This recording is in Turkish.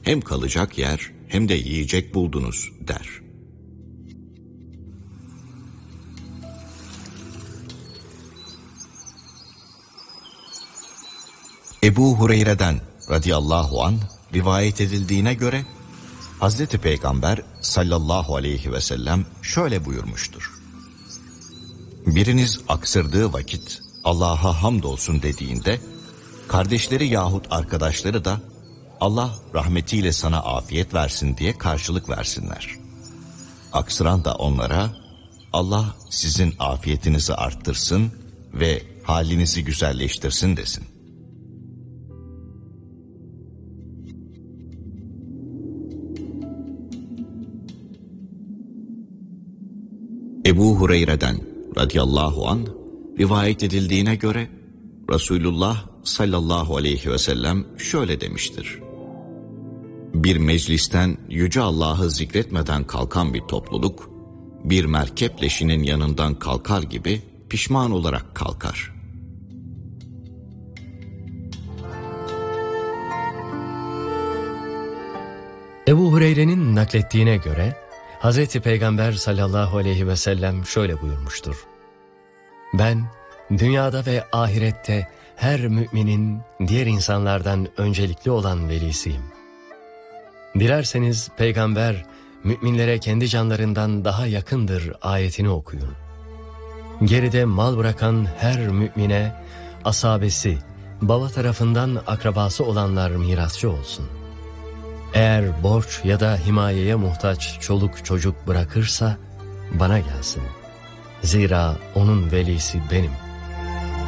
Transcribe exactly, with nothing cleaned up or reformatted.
hem kalacak yer hem de yiyecek buldunuz der. Ebu Hureyre'den radıyallahu anh rivayet edildiğine göre Hazreti Peygamber sallallahu aleyhi ve sellem şöyle buyurmuştur. Biriniz aksırdığı vakit Allah'a hamdolsun dediğinde kardeşleri yahut arkadaşları da Allah rahmetiyle sana afiyet versin diye karşılık versinler. Aksıran da onlara Allah sizin afiyetinizi arttırsın ve halinizi güzelleştirsin desin. Ebu Hureyre'den radıyallahu anh rivayet edildiğine göre Resulullah sallallahu aleyhi ve sellem şöyle demiştir. Bir meclisten Yüce Allah'ı zikretmeden kalkan bir topluluk, bir merkep leşinin yanından kalkar gibi pişman olarak kalkar. Ebu Hureyre'nin naklettiğine göre Hazreti Peygamber sallallahu aleyhi ve sellem şöyle buyurmuştur. Ben dünyada ve ahirette her müminin diğer insanlardan öncelikli olan velisiyim. Dilerseniz peygamber müminlere kendi canlarından daha yakındır ayetini okuyun. Geride mal bırakan her mümine asabesi, baba tarafından akrabası olanlar mirasçı olsun. Eğer borç ya da himayeye muhtaç çoluk çocuk bırakırsa bana gelsin. Zira onun velisi benim.